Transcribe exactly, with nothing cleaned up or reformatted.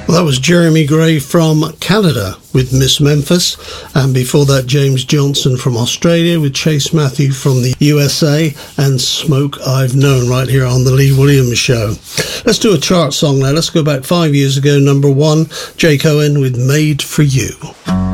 Well, that was Jeremy Gray from Canada with Miss Memphis, and before that James Johnson from Australia with Chase Matthew from the U S A and Smoke I've Known right here on the Lee Williams Show. Let's do a chart song now. Let's go back five years ago. Number one, Jake Owen with Made for You.